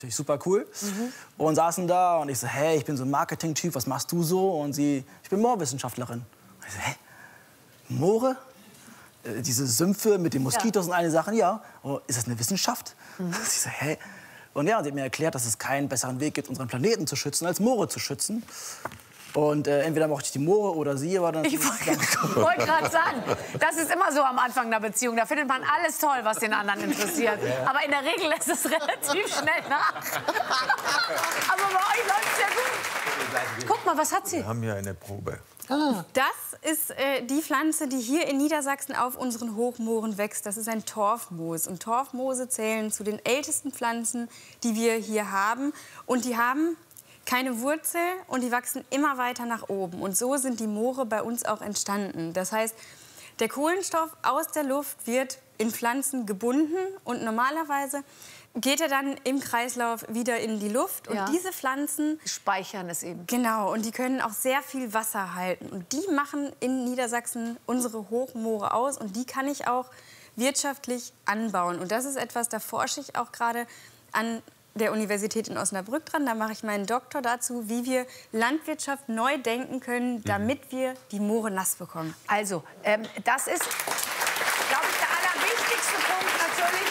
Natürlich super cool. Und saßen da und ich so, hey, ich bin so ein Marketing-Typ, was machst du so? Und sie, ich bin Moorwissenschaftlerin. Und ich so, hä? Moore? Diese Sümpfe mit den Moskitos und all die Sachen, ja. Oh, ist das eine Wissenschaft? Ich so, hä? Und ja, sie hat mir erklärt, dass es keinen besseren Weg gibt, unseren Planeten zu schützen, als Moore zu schützen. Und entweder mochte ich die Moore oder sie, aber dann... Ich wollte gerade sagen, das ist immer so am Anfang einer Beziehung. Da findet man alles toll, was den anderen interessiert. Aber in der Regel lässt es relativ schnell nach. Aber bei euch läuft es ja gut. Guck mal, was hat sie? Wir haben hier eine Probe. Das ist die Pflanze, die hier in Niedersachsen auf unseren Hochmooren wächst. Das ist ein Torfmoos. Und Torfmoose zählen zu den ältesten Pflanzen, die wir hier haben. Und die haben keine Wurzel und die wachsen immer weiter nach oben. Und so sind die Moore bei uns auch entstanden. Das heißt, der Kohlenstoff aus der Luft wird in Pflanzen gebunden und normalerweise geht er dann im Kreislauf wieder in die Luft. Und diese Pflanzen speichern es eben. Genau, und die können auch sehr viel Wasser halten. Und die machen in Niedersachsen unsere Hochmoore aus. Und die kann ich auch wirtschaftlich anbauen. Und das ist etwas, da forsche ich auch gerade an der Universität in Osnabrück dran. Da mache ich meinen Doktor dazu, wie wir Landwirtschaft neu denken können, damit wir die Moore nass bekommen. Also, das ist, glaube ich, der allerwichtigste Punkt natürlich,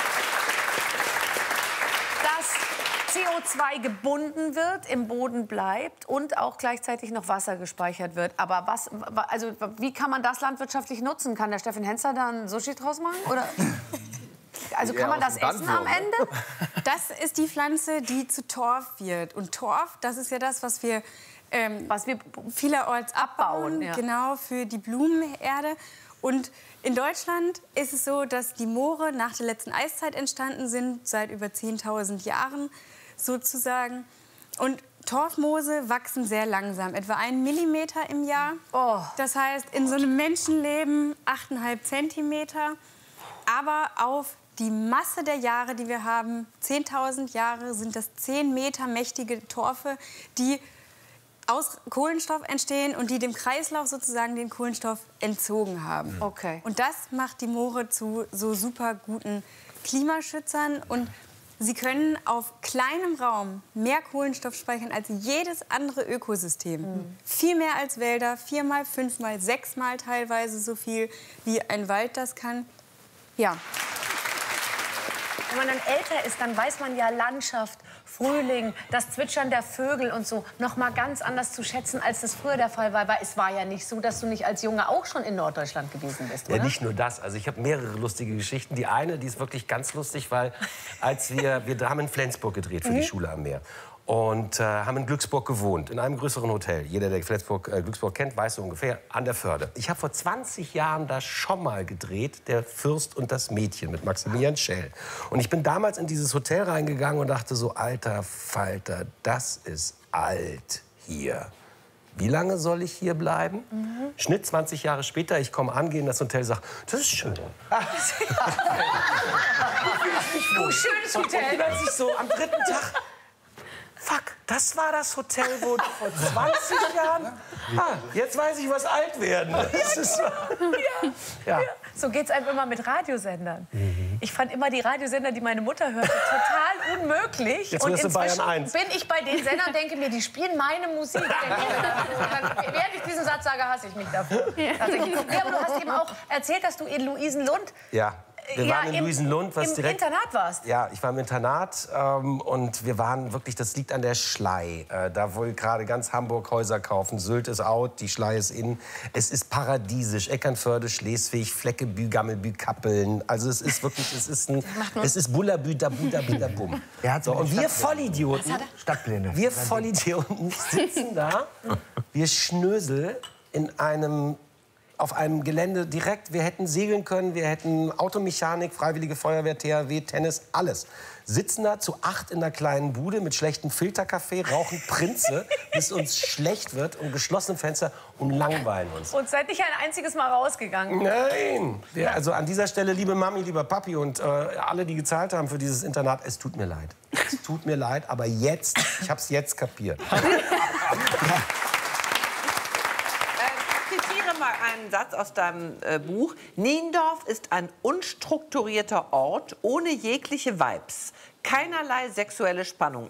dass CO2 gebunden wird, im Boden bleibt und auch gleichzeitig noch Wasser gespeichert wird. Aber wie kann man das landwirtschaftlich nutzen? Kann der Steffen Hensler da ein Sushi draus machen? Oder? Also kann man das essen am Ende? Das ist die Pflanze, die zu Torf wird. Und Torf, das ist ja das, was wir vielerorts abbauen, genau, für die Blumenerde. Und in Deutschland ist es so, dass die Moore nach der letzten Eiszeit entstanden sind, seit über 10.000 Jahren sozusagen. Und Torfmoose wachsen sehr langsam, etwa 1 Millimeter im Jahr. Oh. Das heißt, in so einem Menschenleben 8,5 Zentimeter. Aber auf die Masse der Jahre, die wir haben, 10.000 Jahre, sind das 10 Meter mächtige Torfe, die aus Kohlenstoff entstehen und die dem Kreislauf sozusagen den Kohlenstoff entzogen haben. Okay. Und das macht die Moore zu so super guten Klimaschützern. Und sie können auf kleinem Raum mehr Kohlenstoff speichern als jedes andere Ökosystem. Viel mehr als Wälder, 4-mal, 5-mal, 6-mal teilweise so viel, wie ein Wald das kann. Ja. Wenn man dann älter ist, dann weiß man ja Landschaft, Frühling, das Zwitschern der Vögel und so noch mal ganz anders zu schätzen, als das früher der Fall war. Weil es war ja nicht so, dass du nicht als Junge auch schon in Norddeutschland gewesen bist, oder? Ja, nicht nur das. Also ich habe mehrere lustige Geschichten. Die eine, die ist wirklich ganz lustig, weil als wir haben in Flensburg gedreht für die Schule am Meer. Und haben in Glücksburg gewohnt, in einem größeren Hotel. Jeder, der Glücksburg kennt, weiß so ungefähr, an der Förde. Ich habe vor 20 Jahren da schon mal gedreht, Der Fürst und das Mädchen mit Maximilian Schell. Und ich bin damals in dieses Hotel reingegangen und dachte so, alter Falter, das ist alt hier. Wie lange soll ich hier bleiben? Schnitt 20 Jahre später, ich komme an, gehe in das Hotel und sage, das ist schön. Oh, schönes Hotel. Und plötzlich so am 3. Tag, fuck, das war das Hotel, wo vor 20 Jahren... jetzt weiß ich, was alt werden. Das ist ja. So geht's einem immer mit Radiosendern. Ich fand immer die Radiosender, die meine Mutter hörte, total unmöglich. Jetzt und wirst du inzwischen Bayern 1. bin ich bei den Sendern und denke mir, die spielen meine Musik. Während ich diesen Satz sage, hasse ich mich dafür. Ja, aber du hast eben auch erzählt, dass du in Luisenlund... Ja. Wir waren in Luisenlund, was im direkt... Internat warst. Ja, ich war im Internat und wir waren wirklich, das liegt an der Schlei. Da wohl gerade ganz Hamburg Häuser kaufen. Sylt ist out, die Schlei ist in. Es ist paradiesisch. Eckernförde, Schleswig, Fleckebü, Gammelbü, Kappeln. Also es ist wirklich, es ist Bullabü, Dabu, Dabu, Dabum. So, und wir Vollidioten, Stadtpläne. wir Vollidioten sitzen da, wir Schnösel auf einem Gelände direkt. Wir hätten segeln können, wir hätten Automechanik, Freiwillige Feuerwehr, THW, Tennis, alles. Sitzen da zu 8 in einer kleinen Bude mit schlechtem Filterkaffee, rauchen Prinze, bis uns schlecht wird und geschlossenen Fenster und langweilen uns. Und seid nicht ein einziges Mal rausgegangen. Nein. Also an dieser Stelle, liebe Mami, lieber Papi und alle, die gezahlt haben für dieses Internat, es tut mir leid. Es tut mir leid, aber jetzt, ich habe es jetzt kapiert. Mal einen Satz aus deinem Buch. Niendorf ist ein unstrukturierter Ort ohne jegliche Vibes. keinerlei sexuelle Spannung.